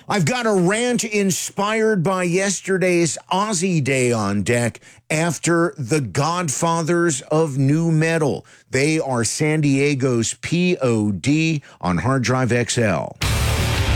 I've got a rant inspired by yesterday's Aussie Day on deck after the godfathers of new metal. They are San Diego's POD on Hard Drive XL.